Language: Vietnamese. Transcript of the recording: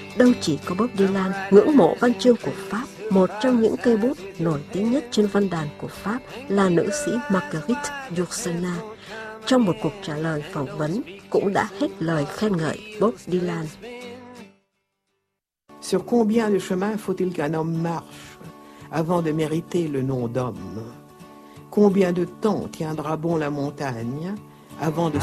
đâu chỉ có Bob Dylan ngưỡng mộ văn chương của Pháp. Một trong những cây bút nổi tiếng nhất trên văn đàn của Pháp là nữ sĩ Marguerite Yourcenar. Trong một cuộc trả lời phỏng vấn, cũng đã hết lời khen ngợi Bob Dylan. Sur combien de chemin faut-il qu'un homme marche avant de mériter le nom d'homme? Combien de temps tiendra bon la montagne avant de